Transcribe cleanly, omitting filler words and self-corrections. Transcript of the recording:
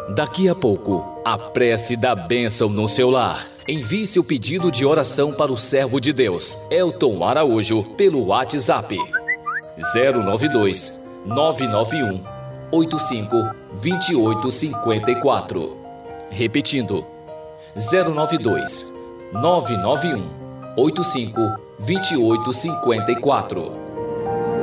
Daqui a pouco, a prece da bênção no seu lar. Envie seu pedido de oração para o servo de Deus, Elton Araújo, pelo WhatsApp 092 991 85 28 54. Repetindo, 092 991 85 28 54.